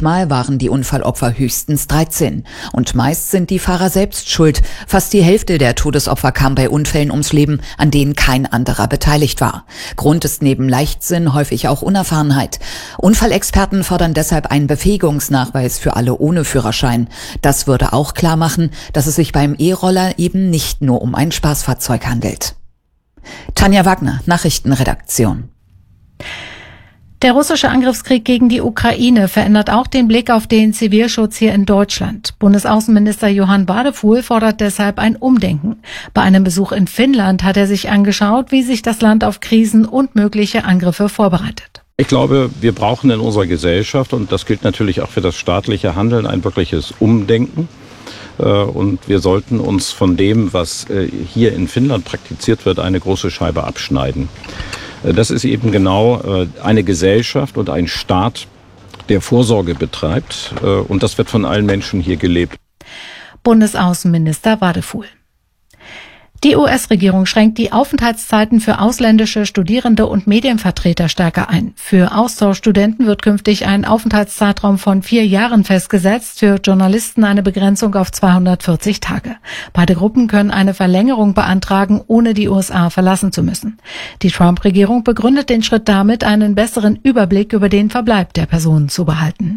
Manchmal waren die Unfallopfer höchstens 13. Und meist sind die Fahrer selbst schuld. Fast die Hälfte der Todesopfer kam bei Unfällen ums Leben, an denen kein anderer beteiligt war. Grund ist neben Leichtsinn häufig auch Unerfahrenheit. Unfallexperten fordern deshalb einen Befähigungsnachweis für alle ohne Führerschein. Das würde auch klar machen, dass es sich beim E-Roller eben nicht nur um ein Spaßfahrzeug handelt. Tanja Wagner, Nachrichtenredaktion. Der russische Angriffskrieg gegen die Ukraine verändert auch den Blick auf den Zivilschutz hier in Deutschland. Bundesaußenminister Johann Wadefuhl fordert deshalb ein Umdenken. Bei einem Besuch in Finnland hat er sich angeschaut, wie sich das Land auf Krisen und mögliche Angriffe vorbereitet. Ich glaube, wir brauchen in unserer Gesellschaft, und das gilt natürlich auch für das staatliche Handeln, ein wirkliches Umdenken. Und wir sollten uns von dem, was hier in Finnland praktiziert wird, eine große Scheibe abschneiden. Das ist eben genau eine Gesellschaft und ein Staat, der Vorsorge betreibt. Und das wird von allen Menschen hier gelebt. Bundesaußenminister Wadefuhl. Die US-Regierung schränkt die Aufenthaltszeiten für ausländische Studierende und Medienvertreter stärker ein. Für Austauschstudenten wird künftig ein Aufenthaltszeitraum von 4 Jahren festgesetzt, für Journalisten eine Begrenzung auf 240 Tage. Beide Gruppen können eine Verlängerung beantragen, ohne die USA verlassen zu müssen. Die Trump-Regierung begründet den Schritt damit, einen besseren Überblick über den Verbleib der Personen zu behalten.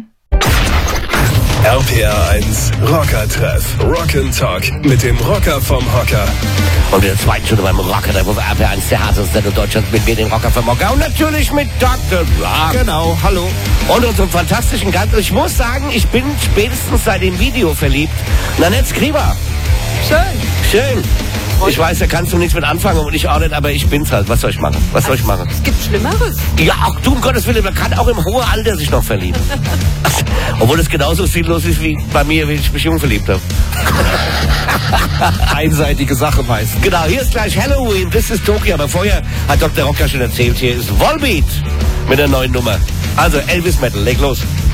RPR 1 Rocker-Treff. Rock'n'Talk mit dem Rocker vom Hocker. Und in der zweiten Stunde beim Rocker-Treff auf RPR 1 der härteste Sendung Deutschlands mit mir, dem Rocker vom Hocker. Und natürlich mit Dr. Rock. Genau, hallo. Und unserem fantastischen Gast. Ich muss sagen, ich bin spätestens seit dem Video verliebt. Nanette Skriver. Schön. Ich weiß, da kannst du nichts mit anfangen und ich auch nicht, aber ich bin's halt. Was soll ich machen? Es gibt Schlimmeres. Ja, auch du, um Gottes Willen, man kann auch im hohen Alter sich noch verlieben. Obwohl es genauso sinnlos ist wie bei mir, wenn ich mich jung verliebt habe. Einseitige Sache meist. Genau, hier ist gleich Halloween, das ist Tokio. Aber vorher hat Dr. Rocker schon erzählt, hier ist Volbeat mit der neuen Nummer. Also Elvis Metal, leg los.